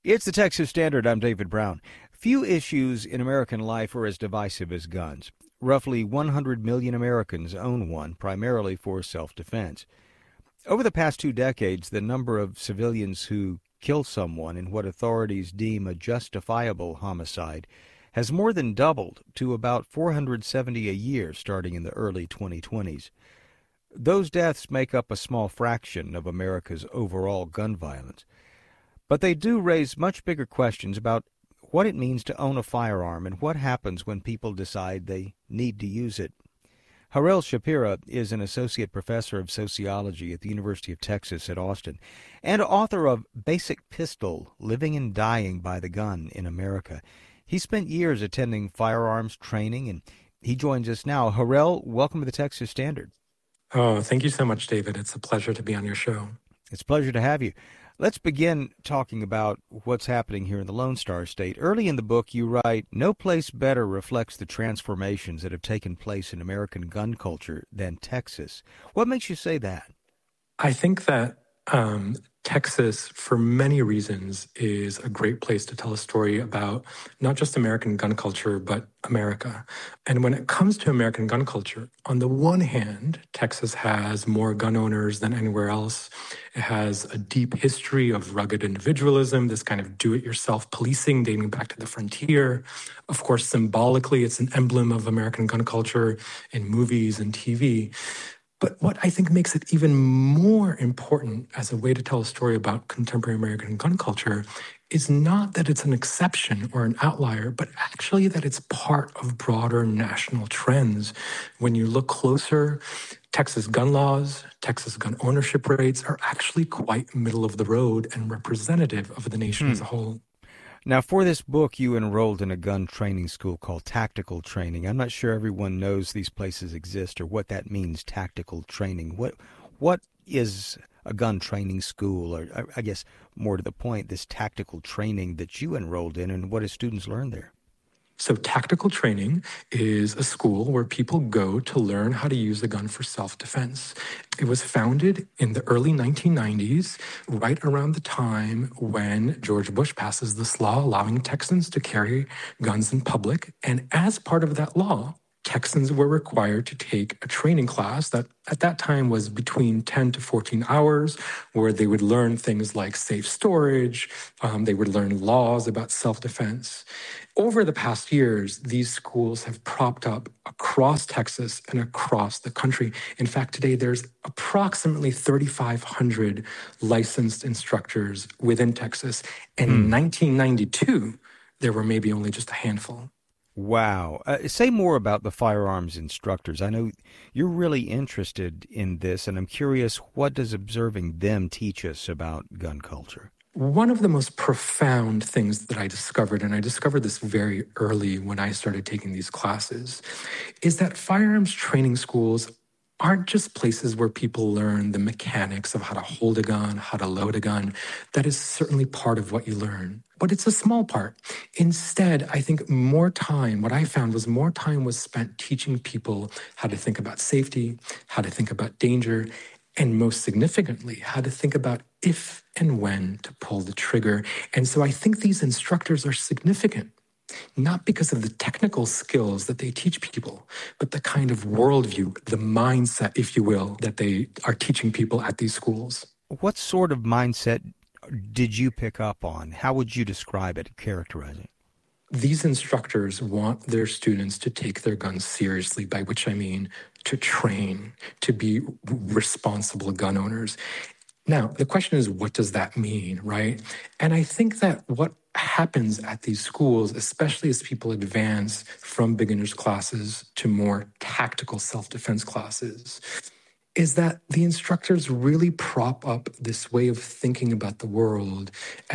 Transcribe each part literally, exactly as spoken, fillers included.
It's the Texas Standard. I'm David Brown. Few issues in American life are as divisive as guns. Roughly one hundred million Americans own one, primarily for self-defense. Over the past two decades, the number of civilians who kill someone in what authorities deem a justifiable homicide has more than doubled to about four hundred seventy a year starting in the early twenty twenties. Those deaths make up a small fraction of America's overall gun violence. But they do raise much bigger questions about what it means to own a firearm and what happens when people decide they need to use it. Harel Shapira is an associate professor of sociology at the University of Texas at Austin and author of Basic Pistol, Living and Dying by the Gun in America. He spent years attending firearms training, and he joins us now. Harel, welcome to the Texas Standard. Oh, thank you so much, David. It's a pleasure to be on your show. It's a pleasure to have you. Let's begin talking about what's happening here in the Lone Star State. Early in the book, you write, "No place better reflects the transformations that have taken place in American gun culture than Texas." What makes you say that? I think that um, Texas, for many reasons, is a great place to tell a story about not just American gun culture, but America. And when it comes to American gun culture, on the one hand, Texas has more gun owners than anywhere else. It has a deep history of rugged individualism, this kind of do-it-yourself policing dating back to the frontier. Of course, symbolically, it's an emblem of American gun culture in movies and T V. But what I think makes it even more important as a way to tell a story about contemporary American gun culture is not that it's an exception or an outlier, but actually that it's part of broader national trends. When you look closer, Texas gun laws, Texas gun ownership rates are actually quite middle of the road and representative of the nation hmm. as a whole. Now, for this book, you enrolled in a gun training school called Tactical Training. I'm not sure everyone knows these places exist or what that means, tactical training. What what is a gun training school, or I guess more to the point, this tactical training that you enrolled in, and what do students learn there? So Tactical Training is a school where people go to learn how to use a gun for self-defense. It was founded in the early nineteen nineties, right around the time when George Bush passes this law allowing Texans to carry guns in public. And as part of that law, Texans were required to take a training class that at that time was between ten to fourteen hours, where they would learn things like safe storage. Um, they would learn laws about self-defense. Over the past years, these schools have propped up across Texas and across the country. In fact, today there's approximately thirty-five hundred licensed instructors within Texas. And mm. in nineteen ninety-two, there were maybe only just a handful. Wow. Uh, say more about the firearms instructors. I know you're really interested in this, and I'm curious, what does observing them teach us about gun culture? One of the most profound things that I discovered, and I discovered this very early when I started taking these classes, is that firearms training schools aren't just places where people learn the mechanics of how to hold a gun, how to load a gun. That is certainly part of what you learn, but it's a small part. Instead, I think more time, what I found was more time was spent teaching people how to think about safety, how to think about danger, and most significantly, how to think about if and when to pull the trigger. And so I think these instructors are significant, not because of the technical skills that they teach people, but the kind of worldview, the mindset, if you will, that they are teaching people at these schools. What sort of mindset did you pick up on? How would you describe it, characterize it? These instructors want their students to take their guns seriously, by which I mean to train, to be responsible gun owners. Now, the question is, what does that mean, right? And I think that what happens at these schools, especially as people advance from beginners classes to more tactical self-defense classes, is that the instructors really prop up this way of thinking about the world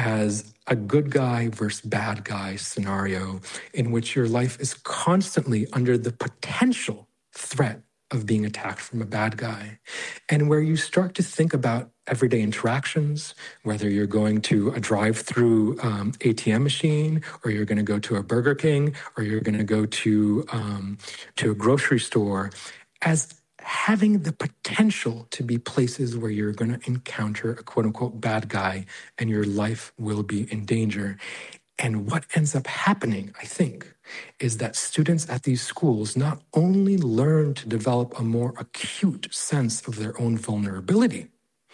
as a good guy versus bad guy scenario in which your life is constantly under the potential threat of being attacked from a bad guy, and where you start to think about everyday interactions, whether you're going to a drive-through um, A T M machine, or you're going to go to a Burger King, or you're going to go to um, to a grocery store, as having the potential to be places where you're going to encounter a quote unquote bad guy and your life will be in danger. And what ends up happening, I think, is that students at these schools not only learn to develop a more acute sense of their own vulnerability,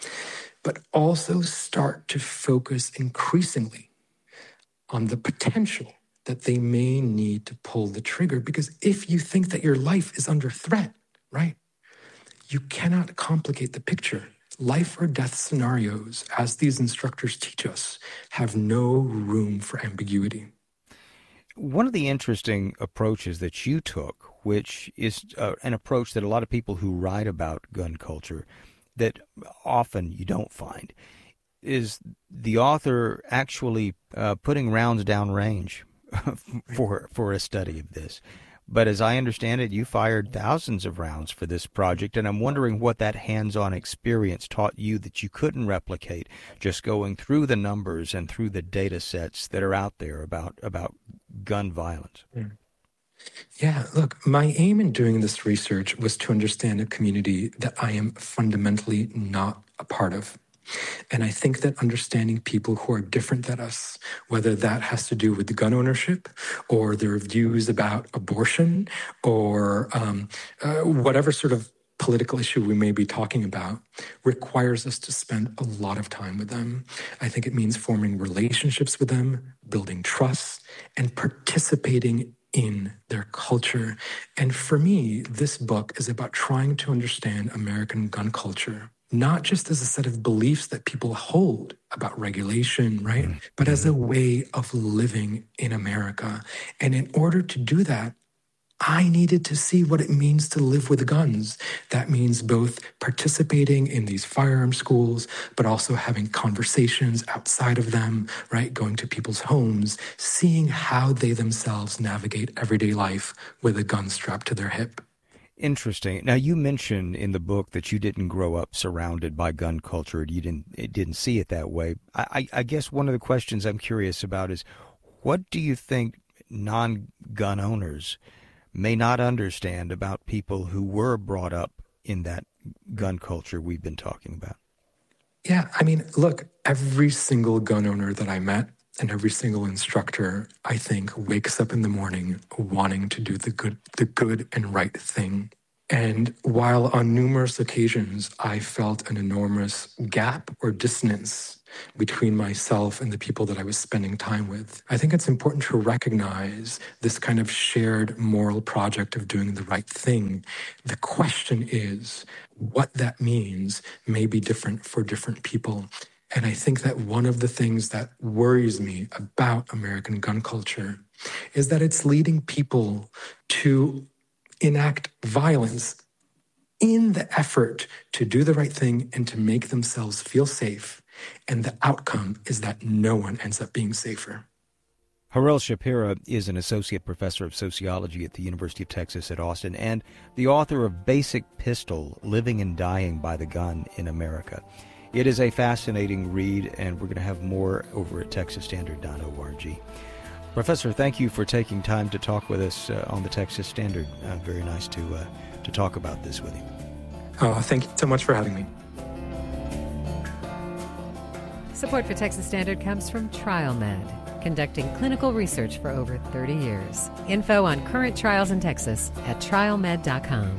but also start to focus increasingly on the potential that they may need to pull the trigger. Because if you think that your life is under threat, right, you cannot complicate the picture. Life or death scenarios, as these instructors teach us, have no room for ambiguity. One of the interesting approaches that you took, which is uh, an approach that a lot of people who write about gun culture that often you don't find, is the author actually uh, putting rounds down range for for a study of this. But as I understand it, you fired thousands of rounds for this project, and I'm wondering what that hands-on experience taught you that you couldn't replicate just going through the numbers and through the data sets that are out there about, about gun violence. Yeah. Yeah, look, my aim in doing this research was to understand a community that I am fundamentally not a part of. And I think that understanding people who are different than us, whether that has to do with the gun ownership or their views about abortion or um, uh, whatever sort of political issue we may be talking about, requires us to spend a lot of time with them. I think it means forming relationships with them, building trust, and participating in their culture. And for me, this book is about trying to understand American gun culture, not just as a set of beliefs that people hold about regulation, right? Mm-hmm. But as a way of living in America. And in order to do that, I needed to see what it means to live with guns. That means both participating in these firearm schools, but also having conversations outside of them, right? Going to people's homes, seeing how they themselves navigate everyday life with a gun strapped to their hip. Interesting. Now, you mentioned in the book that you didn't grow up surrounded by gun culture. You didn't, it didn't see it that way. I, I guess one of the questions I'm curious about is, what do you think non-gun owners may not understand about people who were brought up in that gun culture we've been talking about? Yeah, I mean, look, every single gun owner that I met and every single instructor, I think, wakes up in the morning wanting to do the good, the good and right thing. And while on numerous occasions I felt an enormous gap or dissonance between myself and the people that I was spending time with, I think it's important to recognize this kind of shared moral project of doing the right thing. The question is, what that means may be different for different people. And I think that one of the things that worries me about American gun culture is that it's leading people to enact violence in the effort to do the right thing and to make themselves feel safe. And the outcome is that no one ends up being safer. Harel Shapira is an associate professor of sociology at the University of Texas at Austin and the author of Basic Pistol, Living and Dying by the Gun in America. It is a fascinating read, and we're going to have more over at texas standard dot org. Professor, thank you for taking time to talk with us uh, on the Texas Standard. Uh, very nice to uh, to talk about this with you. Oh, thank you so much for having me. Support for Texas Standard comes from TrialMed, conducting clinical research for over thirty years. Info on current trials in Texas at trial med dot com.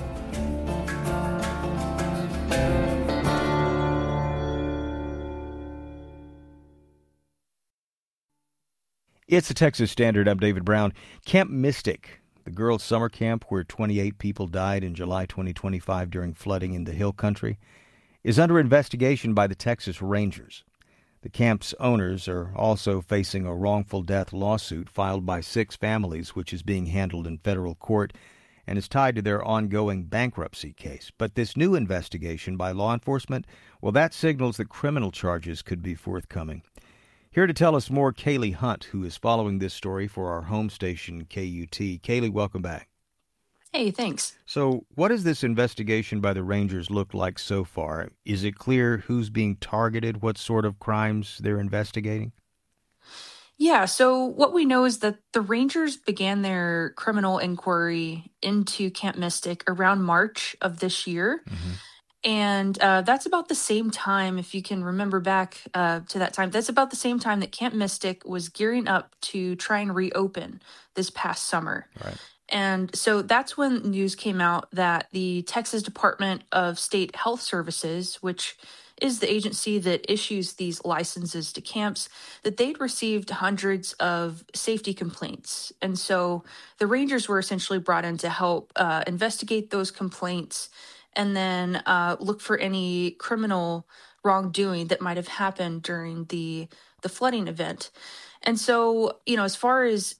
It's the Texas Standard. I'm David Brown. Camp Mystic, the girls' summer camp where twenty-eight people died in July twenty twenty-five during flooding in the Hill Country, is under investigation by the Texas Rangers. The camp's owners are also facing a wrongful death lawsuit filed by six families, which is being handled in federal court and is tied to their ongoing bankruptcy case. But this new investigation by law enforcement, well, that signals that criminal charges could be forthcoming. Here to tell us more, Kaylee Hunt, who is following this story for our home station, K U T. Kaylee, welcome back. Hey, thanks. So what does this investigation by the Rangers look like so far? Is it clear who's being targeted, what sort of crimes they're investigating? Yeah, so what we know is that the Rangers began their criminal inquiry into Camp Mystic around March of this year. Mm-hmm. And uh, that's about the same time, if you can remember back uh, to that time, that's about the same time that Camp Mystic was gearing up to try and reopen this past summer. Right. And so that's when news came out that the Texas Department of State Health Services, which is the agency that issues these licenses to camps, that they'd received hundreds of safety complaints. And so the Rangers were essentially brought in to help uh, investigate those complaints and then uh, look for any criminal wrongdoing that might have happened during the the flooding event. And so, you know, as far as